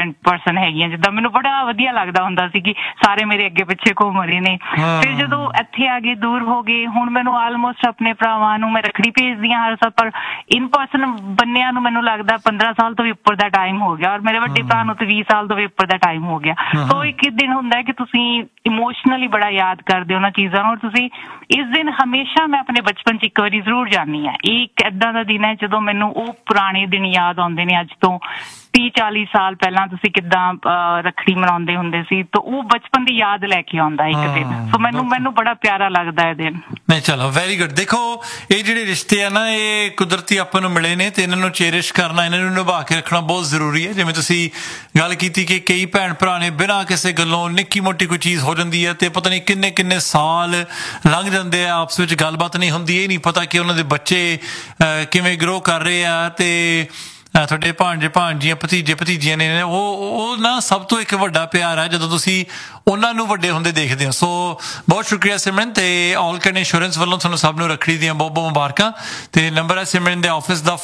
Important person ਹੈਗੀ ਆ। ਜਿੱਦਾਂ ਮੈਨੂੰ ਬੜਾ ਵਧੀਆ ਲੱਗਦਾ ਹੁੰਦਾ ਸੀ ਕਿ ਸਾਰੇ ਮੇਰੇ ਅੱਗੇ ਪਿੱਛੇ ਘੁੰਮ ਰਹੇ ਨੇ। ਫਿਰ ਜਦੋਂ ਇੱਥੇ ਆ ਗਏ, ਦੂਰ ਹੋ ਗਏ, ਹੁਣ ਮੈਨੂੰ ਆਲਮੋਸਟ ਆਪਣੇ ਭਰਾਵਾਂ ਨੂੰ ਮੈਂ ਰੱਖੜੀ ਭੇਜਦੀ ਹਾਂ ਹਰ ਸਾਲ, ਪਰ ਇਨ ਪਰਸਨ ਬੰਨਿਆਂ ਨੂੰ ਮੈਨੂੰ ਲੱਗਦਾ 15 ਸਾਲ ਤੋਂ ਵੀ ਉੱਪਰ ਦਾ ਟਾਈਮ ਹੋ ਗਿਆ, ਔਰ ਮੇਰੇ ਵੱਡੇ ਭਰਾ ਨੂੰ ਤਾਂ 20 ਸਾਲ ਤੋਂ ਵੀ ਉੱਪਰ ਦਾ ਟਾਈਮ ਹੋ ਗਿਆ। ਸੋ ਇੱਕ ਦਿਨ ਹੁੰਦਾ ਹੈ ਕਿ ਤੁਸੀਂ ਇਮੋਸ਼ਨਲੀ ਬੜਾ ਯਾਦ ਕਰਦੇ ਹੋ ਉਹਨਾਂ ਚੀਜ਼ਾਂ ਨੂੰ, ਔਰ ਤੁਸੀਂ ਇਸ ਦਿਨ ਹਮੇਸ਼ਾ ਮੈਂ ਆਪਣੇ ਬਚਪਨ 'ਚ ਇੱਕ ਵਾਰੀ ਜ਼ਰੂਰ ਜਾਂਦੀ ਹਾਂ। ਇਹ ਇੱਕ ਏਦਾਂ ਦਾ ਦਿਨ ਹੈ ਜਦੋਂ ਮੈਨੂੰ ਉਹ ਪੁਰਾਣੇ ਦਿਨ ਯਾਦ ਆਉਂਦੇ ਨੇ। ਅੱਜ ਤੋਂ 30-40 ਸਾਲ ਪਹਿਲਾਂ ਤੁਸੀਂ ਕਿੱਦਾਂ ਰੱਖੜੀ ਮਨਾਉਂਦੇ ਹੁੰਦੇ ਸੀ, ਤਾਂ ਉਹ ਬਚਪਨ ਦੀ ਯਾਦ ਲੈ ਕੇ ਆਉਂਦਾ ਇੱਕ ਦਿਨ। ਸੋ ਮੈਨੂੰ ਬੜਾ ਪਿਆਰਾ ਲੱਗਦਾ ਇਹ ਦਿਨ। ਨਹੀਂ, ਚਲੋ ਵੈਰੀ ਗੁੱਡ। ਦੇਖੋ ਇਹ ਜਿਹੜੇ ਰਿਸ਼ਤੇ ਆ ਨਾ, ਇਹ ਕੁਦਰਤੀ ਆਪਾਂ ਨੂੰ ਮਿਲੇ ਨੇ ਤੇ ਇਹਨਾਂ ਨੂੰ ਚੇਰਿਸ਼ ਕਰਨਾ, ਇਹਨਾਂ ਨੂੰ ਨਿਭਾ ਕੇ ਰੱਖਣਾ ਬਹੁਤ ਜ਼ਰੂਰੀ ਹੈ। ਜਿਵੇਂ ਤੁਸੀਂ ਗੱਲ ਕੀਤੀ ਕਿ ਕਈ ਭੈਣ ਭਰਾ ਨੇ ਬਿਨਾਂ ਕਿਸੇ ਗੱਲੋਂ ਨਿੱਕੀ ਮੋਟੀ ਕੋਈ ਚੀਜ਼ ਹੋ ਜਾਂਦੀ ਹੈ ਤੇ ਪਤਾ ਨਹੀਂ ਕਿੰਨੇ ਕਿੰਨੇ ਸਾਲ ਲੰਘ ਜਾਂਦੇ ਆ, ਆਪਸ ਵਿੱਚ ਗੱਲਬਾਤ ਨਹੀਂ ਹੁੰਦੀ, ਇਹ ਨਹੀਂ ਪਤਾ ਕਿ ਉਹਨਾਂ ਦੇ ਬੱਚੇ ਕਿਵੇਂ ਗਰੋ ਕਰ ਰਹੇ ਆ। ਤੇ ਤੁਹਾਡੇ ਭਾਣਜੇ ਭਾਣਜੀਆਂ ਭਤੀਜੇ ਭਤੀਜੀਆਂ ਨੇ, ਉਹ ਨਾ ਸਭ ਤੋਂ ਇੱਕ ਵੱਡਾ ਪਿਆਰ ਹੈ ਜਦੋਂ ਤੁਸੀਂ ਉਹਨਾਂ ਨੂੰ ਵੱਡੇ ਹੁੰਦੇ ਦੇਖਦੇ ਹੋ। ਸੋ ਬਹੁਤ ਸ਼ੁਕਰੀਆ ਸਿਮਰਨ, ਤੇ ਆਲ ਕੈਨ ਇੰਸ਼ੋਰੈਂਸ ਵੱਲੋਂ ਤੁਹਾਨੂੰ ਸਭ ਨੂੰ ਰੱਖੜੀ ਦੀਆਂ ਬਹੁਤ ਬਹੁਤ ਮੁਬਾਰਕਾਂ। ਤੇ ਨੰਬਰ ਹੈ ਸਿਮਰਨ ਦੇ ਆਫਿਸ ਦਾ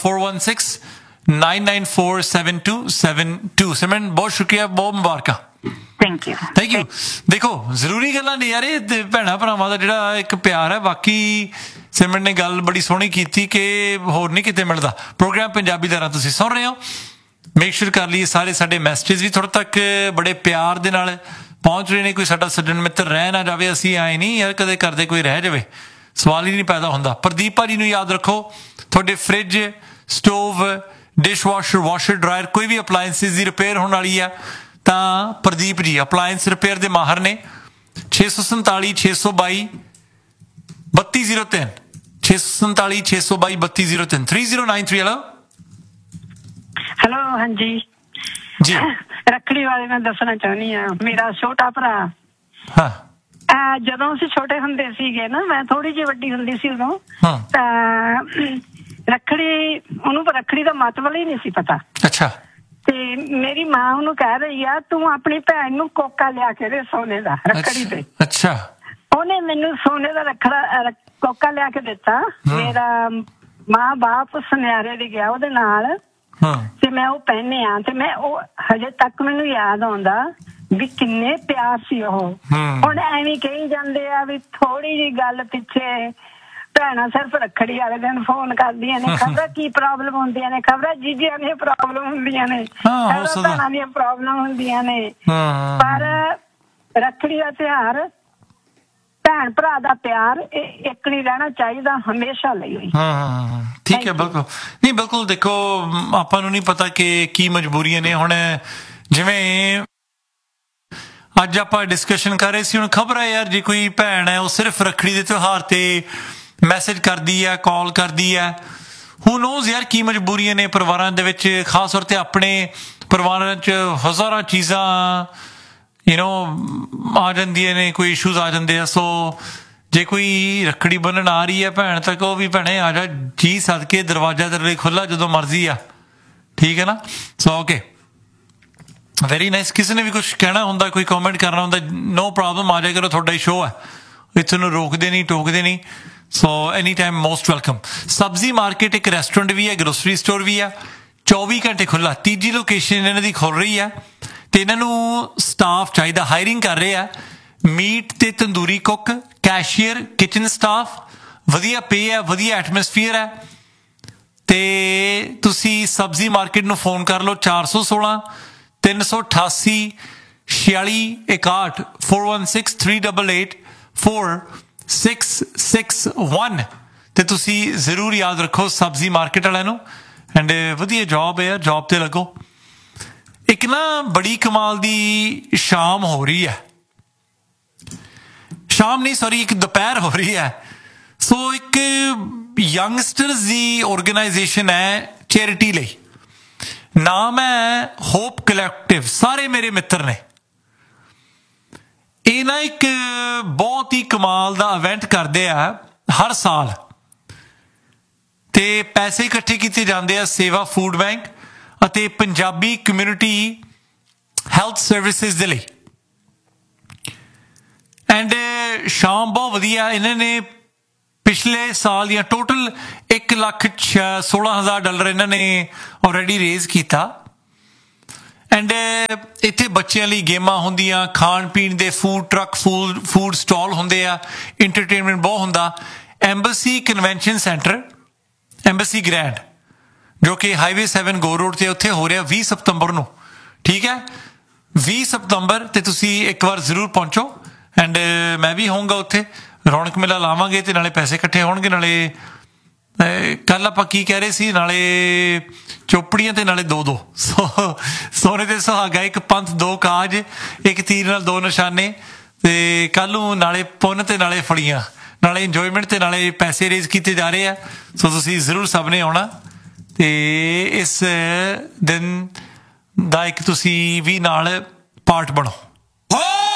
4169947272। ਸਿਮਰਨ ਬਹੁਤ ਸ਼ੁਕਰੀਆ, ਬਹੁਤ ਮੁਬਾਰਕਾਂ। Thank you. ਦੇਖੋ ਜ਼ਰੂਰੀ ਗੱਲਾਂ ਨੇ ਯਾਰ, ਇਹ ਭੈਣਾਂ ਭਰਾਵਾਂ ਦਾ ਜਿਹੜਾ ਇੱਕ ਪਿਆਰ ਹੈ। ਬਾਕੀ ਸਿਮਰਨ ਨੇ ਗੱਲ ਬੜੀ ਸੋਹਣੀ ਕੀਤੀ ਕਿ ਹੋਰ ਨਹੀਂ ਕਿਤੇ ਮਿਲਦਾ। ਪ੍ਰੋਗਰਾਮ ਪੰਜਾਬੀ ਦਾ ਤੁਸੀਂ ਸੁਣ ਰਹੇ ਹੋ। ਮੇਕ ਸ਼ੋਰ ਕਰ ਲਈਏ ਸਾਰੇ ਸਾਡੇ ਮੈਸੇਜ ਵੀ ਤੁਹਾਡੇ ਤੱਕ ਬੜੇ ਪਿਆਰ ਦੇ ਨਾਲ ਪਹੁੰਚ ਰਹੇ ਨੇ। ਕੋਈ ਸਾਡਾ ਸੱਜਣ ਮਿੱਤਰ ਰਹਿ ਨਾ ਜਾਵੇ, ਅਸੀਂ ਆਏ ਨਹੀਂ ਯਾਰ ਕਦੇ ਕਰਦੇ ਕੋਈ ਰਹਿ ਜਾਵੇ, ਸਵਾਲ ਹੀ ਨਹੀਂ ਪੈਦਾ ਹੁੰਦਾ। ਪ੍ਰਦੀਪ ਭਾਜੀ ਨੂੰ ਯਾਦ ਰੱਖੋ, ਤੁਹਾਡੇ fridge, stove, dish washer, washer dryer, ਕੋਈ ਵੀ ਅਪਲਾਇੰਸਿਸ ਦੀ ਰਿਪੇਅਰ ਹੋਣ ਵਾਲੀ ਆ ਤਾਂ ਪ੍ਰਦੀਪ ਜੀ ਅਪਲਾਇੰਸ ਰਿਪੇਅਰ ਦੇ ਮਾਹਰ ਨੇ। 647 622 3203 647 622 3203 3093। ਹੈਲੋ, ਹਾਂਜੀ ਜੀ। ਰੱਖੜੀ ਬਾਰੇ ਮੈਂ ਦੱਸਣਾ ਚਾਹੁੰਦੀ ਹਾਂ। ਮੇਰਾ ਛੋਟਾ ਭਰਾ, ਜਦੋਂ ਅਸੀਂ ਛੋਟੇ ਹੁੰਦੇ ਸੀਗੇ ਨਾ, ਮੈਂ ਥੋੜੀ ਜਿਹੀ ਵੱਡੀ ਹੁੰਦੀ ਸੀ ਉਦੋਂ, ਤਾਂ ਰੱਖੜੀ, ਉਹਨੂੰ ਰੱਖੜੀ ਦਾ ਮਤਲਬ ਹੀ ਨਹੀਂ ਸੀ ਪਤਾ। ਅੱਛਾ। ਤੇ ਮੇਰੀ ਮਾਂ ਉਹਨੂੰ ਕਹਿ ਰਹੀ ਆ, ਤੂੰ ਆਪਣੀ ਭੈਣ ਨੂੰ ਕੋਕਾ ਲਿਆ ਕੇ ਦੇ ਸੋਨੇ ਦਾ ਰੱਖੜੀ ਤੇ। ਅੱਛਾ। ਉਹਨੇ ਮੈਨੂੰ ਸੋਨੇ ਦਾ ਕੋਕਾ ਲਿਆ ਕੇ ਦਿੱਤਾ। ਮੇਰਾ ਮਾਂ ਬਾਪ ਸੁਨਿਆਰੇ ਦੇ ਗਿਆ ਉਹਦੇ ਨਾਲ, ਤੇ ਮੈਂ ਉਹ ਪਹਿਨਿਆ, ਤੇ ਮੈਂ ਉਹ ਹਜੇ ਤੱਕ ਮੈਨੂੰ ਯਾਦ ਆਉਂਦਾ ਵੀ ਕਿੰਨੇ ਪਿਆਰ ਸੀ ਉਹ। ਹੁਣ ਐਵੇਂ ਕਹੀ ਜਾਂਦੇ ਆ ਵੀ ਥੋੜੀ ਜਿਹੀ ਗੱਲ ਪਿੱਛੇ ਭੈਣਾਂ ਸਿਰਫ ਰੱਖੜੀ ਵਾਲੇ ਦਿਨ ਫੋਨ ਕਰਦੀਆਂ ਨੇ, ਖਬਰਾਂ ਕੀ ਪ੍ਰੋਬਲਮ ਹੁੰਦੀਆਂ ਨੇ, ਖਬਰਾਂ ਜੀਜਿਆਂ ਦੀਆਂ ਪ੍ਰੋਬਲਮ ਹੁੰਦੀਆਂ ਨੇ, ਭੈਣਾਂ ਦੀਆਂ ਪ੍ਰੋਬਲਮ ਹੁੰਦੀਆਂ ਨੇ। ਪਰ ਰੱਖੜੀ ਦਾ ਤਿਉਹਾਰ, ਭੈਣ ਭਰਾ ਦਾ ਪਿਆਰ ਇੱਕ ਨਹੀਂ ਰਹਿਣਾ ਚਾਹੀਦਾ, ਹਮੇਸ਼ਾ ਲਈ। ਠੀਕ ਹੈ, ਬਿਲਕੁਲ। ਨਹੀਂ, ਬਿਲਕੁਲ। ਦੇਖੋ ਆਪਾਂ ਨੂੰ ਨਹੀਂ ਪਤਾ ਕਿ ਕੀ ਮਜਬੂਰੀਆਂ ਨੇ। ਹੁਣ ਜਿਵੇਂ ਅੱਜ ਆਪਾਂ ਡਿਸਕਸ਼ਨ ਕਰ ਰਹੇ ਸੀ, ਹੁਣ ਖਬਰ ਹੈ ਯਾਰ ਜੇ ਕੋਈ ਭੈਣ ਹੈ ਉਹ ਸਿਰਫ ਰੱਖੜੀ ਦੇ ਤਿਉਹਾਰ ਤੇ ਮੈਸੇਜ ਕਰਦੀ ਹੈ, ਕਾਲ ਕਰਦੀ ਹੈ, ਹੁਣ ਉਹ ਯਾਰ ਕੀ ਮਜਬੂਰੀਆਂ ਨੇ ਪਰਿਵਾਰਾਂ ਦੇ ਵਿੱਚ, ਖਾਸ ਤੌਰ ਤੇ ਆਪਣੇ ਪਰਿਵਾਰਾਂ 'ਚ ਹਜ਼ਾਰਾਂ ਚੀਜ਼ਾਂ ਆ ਜਾਂਦੀਆਂ ਨੇ, ਕੋਈ ਇਸ਼ੂਜ਼ ਆ ਜਾਂਦੇ ਆ। ਸੋ ਜੇ ਕੋਈ ਰੱਖੜੀ ਬੰਨਣ ਆ ਰਹੀ ਹੈ ਭੈਣ ਤੱਕ, ਉਹ ਵੀ ਭੈਣੇ ਆ ਜਾ, ਜੀ ਸਦਕੇ ਦਰਵਾਜ਼ਾ ਤੇਰੇ ਲਈ ਖੁੱਲ੍ਹਾ ਜਦੋਂ ਮਰਜ਼ੀ ਆ, ਠੀਕ ਹੈ ਨਾ। So okay, very nice. ਕਿਸੇ ਨੇ ਵੀ ਕੁਛ ਕਹਿਣਾ ਹੁੰਦਾ, ਕੋਈ ਕਮੈਂਟ ਕਰਨਾ ਹੁੰਦਾ, ਨੋ ਪ੍ਰੋਬਲਮ, ਆ ਜਾਇਆ ਕਰੋ, ਤੁਹਾਡਾ ਹੀ ਸ਼ੋਅ ਹੈ, ਇੱਥੇ ਨੂੰ ਰੋਕਦੇ ਨਹੀਂ ਟੋਕਦੇ ਨਹੀਂ। ਸੋ ਐਨੀ ਟਾਈਮ ਮੋਸਟ ਵੈਲਕਮ। ਸਬਜ਼ੀ ਮਾਰਕੀਟ ਇੱਕ ਰੈਸਟੋਰੈਂਟ ਵੀ ਹੈ, ਗਰੋਸਰੀ ਸਟੋਰ ਵੀ ਹੈ, 24 ਘੰਟੇ ਖੁੱਲ੍ਹਾ। ਤੀਜੀ ਲੋਕੇਸ਼ਨ ਇਹਨਾਂ ਦੀ ਖੁੱਲ ਰਹੀ ਹੈ ਤੇ ਇਹਨਾਂ ਨੂੰ ਸਟਾਫ ਚਾਹੀਦਾ, ਹਾਇਰਿੰਗ ਕਰ ਰਹੇ ਆ। ਮੀਟ ਤੇ tandoori cook, cashier, kitchen staff, ਵਧੀਆ ਪੇ ਹੈ, ਵਧੀਆ ਐਟਮੋਸਫੀਅਰ ਹੈ। ਤੇ ਤੁਸੀਂ ਸਬਜ਼ੀ ਮਾਰਕੀਟ ਨੂੰ ਫੋਨ ਕਰ ਲਓ 416 388 4661 416 388 4661। ਤੇ ਤੁਸੀਂ ਜ਼ਰੂਰ ਯਾਦ ਰੱਖੋ ਸਬਜ਼ੀ ਮਾਰਕੀਟ ਵਾਲਿਆਂ ਨੂੰ। ਐਂਡ ਵਧੀਆ ਜੌਬ ਹੈ, ਜੌਬ ਤੇ ਲੱਗੋ। ਇੱਕ ਨਾ ਬੜੀ ਕਮਾਲ ਦੀ ਸ਼ਾਮ ਹੋ ਰਹੀ ਹੈ, ਸ਼ਾਮ ਨਹੀਂ ਸੌਰੀ ਇੱਕ ਦੁਪਹਿਰ ਹੋ ਰਹੀ ਹੈ। ਸੋ ਇੱਕ ਯੰਗਸਟਰਸ ਦੀ ਆਰਗੇਨਾਈਜੇਸ਼ਨ ਹੈ ਚੈਰਿਟੀ ਲਈ, ਨਾਮ ਹੈ ਹੋਪ ਕਲੈਕਟਿਵ। ਸਾਰੇ ਮੇਰੇ ਮਿੱਤਰ ਨੇ। ਇਹ ਨਾ ਇੱਕ ਬਹੁਤ ਹੀ ਕਮਾਲ ਦਾ ਇਵੈਂਟ ਕਰਦੇ ਆ ਹਰ ਸਾਲ, ਤੇ ਪੈਸੇ ਇਕੱਠੇ ਕੀਤੇ ਜਾਂਦੇ ਆ ਸੇਵਾ ਫੂਡ ਬੈਂਕ ਅਤੇ ਪੰਜਾਬੀ ਕਮਿਊਨਿਟੀ ਹੈਲਥ ਸਰਵਿਸਿਜ਼ ਦੇ ਲਈ। ਐਂਡ ਸ਼ਾਮ ਬਹੁਤ ਵਧੀਆ। ਇਹਨਾਂ ਨੇ ਪਿਛਲੇ ਸਾਲ ਦੀਆਂ ਟੋਟਲ $1,16,000 ਇਹਨਾਂ ਨੇ ਆਲਰੇਡੀ ਰੇਜ਼ ਕੀਤਾ। ਐਂਡ ਇੱਥੇ ਬੱਚਿਆਂ ਲਈ ਗੇਮਾਂ ਹੁੰਦੀਆਂ, ਖਾਣ ਪੀਣ ਦੇ ਫੂਡ ਟਰੱਕ, ਫੂਡ ਸਟਾਲ ਹੁੰਦੇ ਆ, ਇੰਟਰਟੇਨਮੈਂਟ ਬਹੁਤ ਹੁੰਦਾ। Embassy convention centre, embassy grand, ਜੋ ਕਿ ਹਾਈਵੇ 7 ਗੋ ਰੋਡ ਤੇ ਉੱਥੇ ਹੋ ਰਿਹਾ 20 ਸਤੰਬਰ ਨੂੰ। ਠੀਕ ਹੈ, 20 ਸਤੰਬਰ ਤੇ ਤੁਸੀਂ ਇੱਕ ਵਾਰ ਜ਼ਰੂਰ ਪਹੁੰਚੋ। ਐਂਡ ਮੈਂ ਵੀ ਹੋਊਂਗਾ ਉੱਥੇ, ਰੌਣਕ ਮੇਲਾ ਲਾਵਾਂਗੇ ਤੇ ਨਾਲੇ ਪੈਸੇ ਇਕੱਠੇ ਹੋਣਗੇ, ਨਾਲੇ ਕੱਲ ਆਪਾਂ ਕੀ ਕਹਿ ਰਹੇ ਸੀ, ਨਾਲੇ ਚੋਪੜੀਆਂ ਤੇ ਨਾਲੇ ਦੋ ਸੋ ਸੋਨੇ ਤੇ ਸੁਹਾਗਾ, ਇੱਕ ਪੰਥ ਦੋ ਕਾਜ, ਇੱਕ ਤੀਰ ਨਾਲ ਦੋ ਨਿਸ਼ਾਨੇ। ਤੇ ਕੱਲ ਨੂੰ ਨਾਲੇ ਪੁੰਨ ਤੇ ਨਾਲੇ ਫੜੀਆਂ, ਨਾਲੇ ਇੰਜੋਇਮੈਂਟ ਤੇ ਨਾਲੇ ਪੈਸੇ ਰੇਜ਼ ਕੀਤੇ ਜਾ ਰਹੇ ਆ। ਸੋ ਤੁਸੀਂ ਜ਼ਰੂਰ ਸਭ ਨੇ ਆਉਣਾ ਤੇ ਇਸ ਦਿਨ ਦਾ ਇੱਕ ਤੁਸੀਂ ਵੀ ਨਾਲ ਪਾਰਟ ਬਣੋ।